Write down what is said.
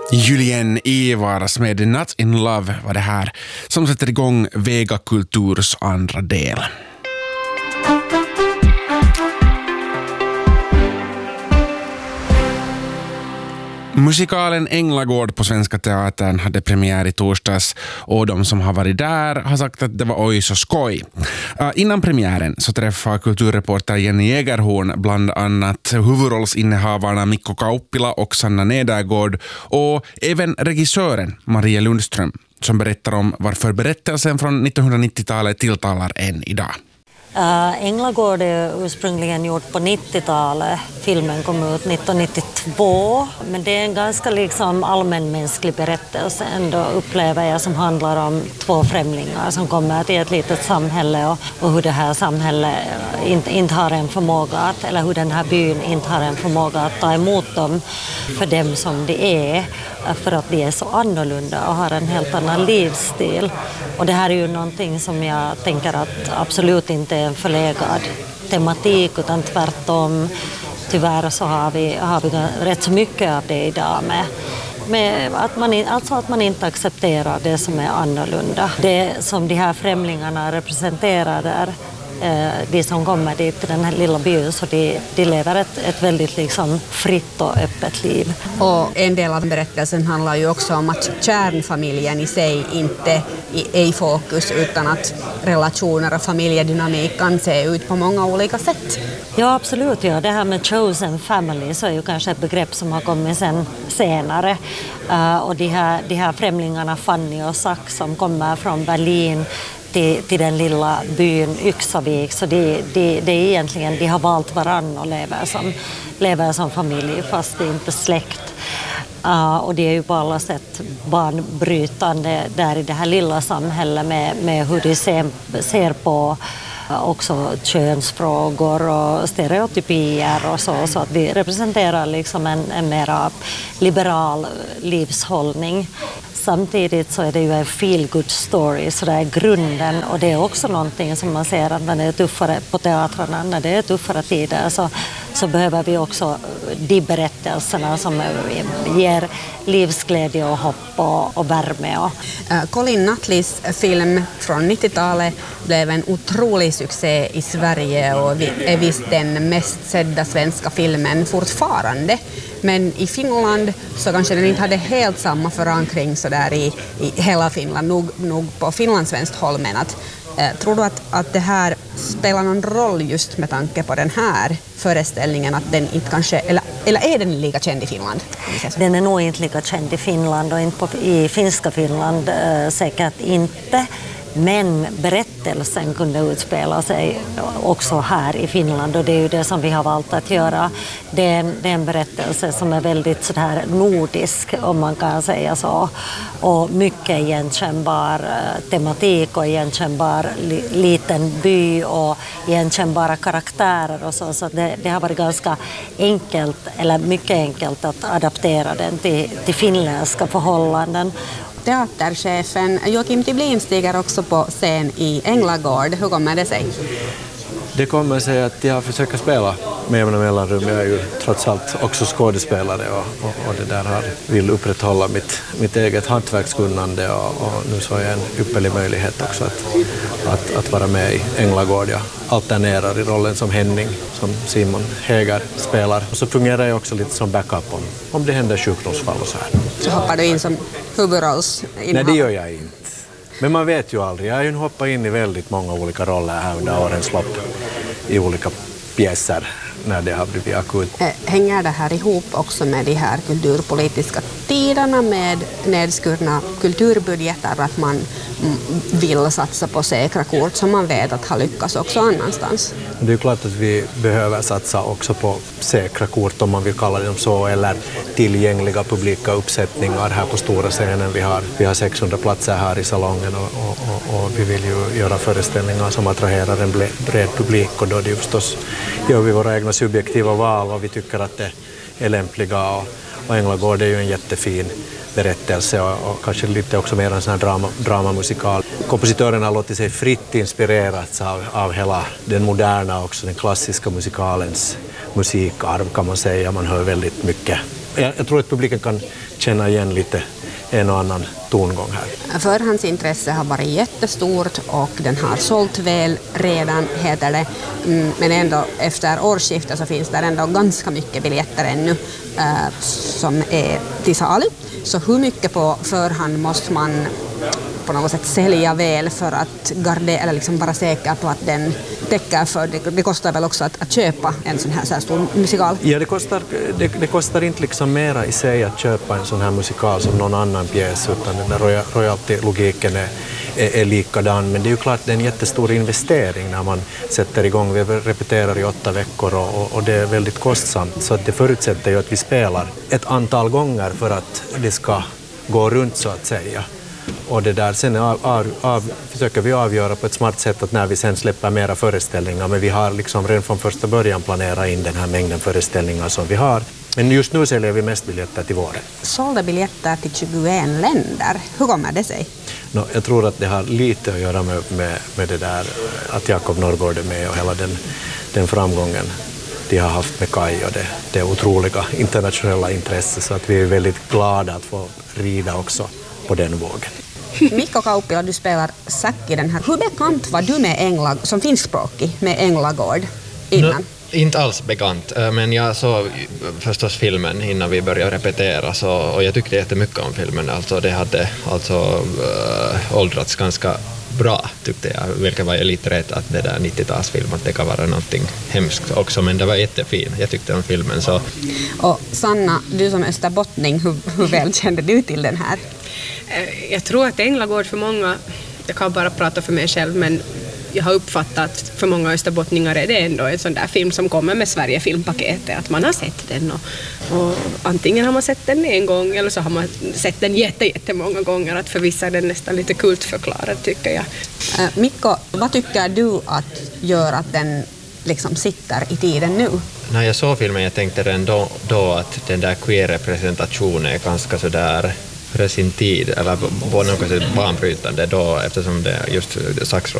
Julien Ivars med Not in Love var det här som sätter igång Vega Kulturs andra del. Musikalen Änglagård på Svenska Teatern hade premiär i torsdags och de som har varit där har sagt att det var oj så skoj. Innan premiären så träffade kulturreporter Jenny Jägerhorn bland annat huvudrollsinnehavarna Mikko Kauppila och Sanna Nedergård och även regissören Maria Lundström som berättar om varför berättelsen från 1990-talet tilltalar än idag. Änglagård är ursprungligen gjort på 90-talet. Filmen kom ut 1992. Men det är en ganska allmänmänsklig berättelse ändå, upplever jag, som handlar om två främlingar som kommer till ett litet samhälle och hur det här samhället inte har en förmåga att, eller hur den här byn inte har en förmåga att ta emot dem för dem som de är, för att de är så annorlunda och har en helt annan livsstil. Och det här är ju någonting som jag tänker att absolut inte är en förlegad tematik, utan tvärtom. Tyvärr så har vi rätt så mycket av det idag med att man inte accepterar det som är annorlunda. Det som de här främlingarna representerar där, de som kommer dit till den här lilla byn, så de lever ett väldigt fritt och öppet liv. Och en del av berättelsen handlar ju också om att kärnfamiljen i sig inte är i fokus, utan att relationer och familjedynamik kan se ut på många olika sätt. Ja, absolut. Ja. Det här med chosen family så är ju kanske ett begrepp som har kommit senare. Och de här främlingarna Fanny och Sack som kommer från Berlin till den lilla byn Yxavik, så det är egentligen, de har valt varann och lever som familj fast det är inte släkt. Och det är ju på alla sätt banbrytande där i det här lilla samhället med hur de ser på också könsfrågor och stereotypier och så att vi representerar en mer liberal livshållning. Samtidigt så är det ju en feel-good story, så det är grunden, och det är också någonting som man ser att när det är tuffare på teatrarna, när det är tuffare tider så behöver vi också de berättelserna som ger livsglädje och hopp och värme. Colin Nutleys film från 90-talet blev en otrolig succé i Sverige och är visst den mest sedda svenska filmen fortfarande. Men i Finland så kanske den inte hade helt samma förankring så där i hela Finland, nog på finlandssvenskt håll, men tror du att det här spelar någon roll just med tanke på den här föreställningen, att den inte kanske, eller är den lika känd i Finland? Den är nog inte lika känd i Finland och inte i finska Finland säkert inte. Men berättelsen kunde utspela sig också här i Finland, och det är ju det som vi har valt att göra. Det är en berättelse som är väldigt sådär nordisk, om man kan säga så. Och mycket igenkännbar tematik och igenkännbar liten by och igenkännbara karaktärer och så. Så det har varit ganska enkelt, eller mycket enkelt, att adaptera den till finländska förhållanden. Teaterchefen Joakim Tiblin stiger också på scen i Änglagård. Hur kommer det sig? Det kommer sig att jag försöker spela med jämna mellanrum. Jag är ju trots allt också skådespelare och det där vill upprätthålla mitt eget hantverkskunnande och nu så är jag en ypperlig möjlighet också att vara med i Änglagård. Jag alternerar i rollen som Henning, som Simon Häger spelar. Och så fungerar jag också lite som backup om det händer sjukdomsfall och så här. Så hoppar du in som huvudrollsinnehavare? Nej, det gör jag inte. Men man vet ju aldrig. Jag har ju hoppat in i väldigt många olika roller här under årens lopp i olika pjäser när det har blivit akut. Hänger det här ihop också med de här kulturpolitiska tiderna med nedskurna kulturbudgetar, att man vill satsa på säkra kort som man vet att har lyckats också annanstans? Det är ju klart att vi behöver satsa också på säkra kort, om man vill kalla dem så, eller tillgängliga publika uppsättningar här på stora scenen. Vi har 600 platser här i salongen och vi vill ju göra föreställningar som attraherar en bred publik, och då är det ju förstås, gör vi våra egna subjektiva val vad vi tycker att det är lämpliga, och Änglagård är ju en jättefin berättelse och kanske lite också mer en sån här dramamusikal. Kompositören har låtit sig fritt inspirerats av hela den moderna, också den klassiska musikalens musikarv, kan man säga. Man hör väldigt mycket Jag tror att publiken kan känna igen lite en och annan tongång här. Förhandsintresse har varit jättestort och den har sålt väl redan, heter det. Men ändå efter årsskiftet så finns det ändå ganska mycket biljetter ännu som är till salu. Så hur mycket på förhand måste man på något sätt sälja väl för att gardera eller liksom vara säker på att den täcker för det kostar väl också att köpa en sån här stor musikal? Ja, det kostar inte liksom mera i sig att köpa en sån här musikal som någon annan pjäs, utan den där royalty-logiken är likadan. Men det är ju klart det är en jättestor investering när man sätter igång. Vi repeterar i 8 veckor och det är väldigt kostsamt, så att det förutsätter ju att vi spelar ett antal gånger för att det ska gå runt så att säga. Och det där, sen försöker vi avgöra på ett smart sätt att när vi sen släpper mera föreställningar, men vi har liksom redan från första början planerat in den här mängden föreställningar som vi har. Men just nu säljer vi mest biljetter till våren. Sålda biljetter till 21 länder. Hur kommer det sig? Jag tror att det har lite att göra med det där att Jakob Norrgård är med och hela den framgången de har haft med Kaj och det otroliga internationella intresset, så att vi är väldigt glada att få rida också på den vågen. Mikko Kauppila, du spelar Zack i den här. Hur bekant var du med som finskspråkig med Änglagård innan? Inte alls bekant, men jag såg förstås filmen innan vi började repetera och jag tyckte jättemycket om filmen. Alltså det hade åldrats ganska bra, tyckte jag, vilket var lite rätt att det där 90-talsfilm, att det kan vara någonting hemskt också, men det var jättefin. Jag tyckte om filmen. Så. Och Sanna, du som österbottning, hur väl kände du till den här? Jag tror att Änglagård för många, jag kan bara prata för mig själv, men jag har uppfattat att för många österbottningar är det ändå en sån där film som kommer med Sverige filmpaketet, att man har sett den och antingen har man sett den en gång eller så har man sett den jättemånga gånger, att för vissa är den nästan lite kultförklarad, tycker jag. Mikko, vad tycker du att gör att den liksom sitter i tiden nu? När jag såg filmen jag tänkte redan då att den där queer-representationen är ganska sådär för sin tid, eller på något sätt banbrytande då, eftersom det just Zacks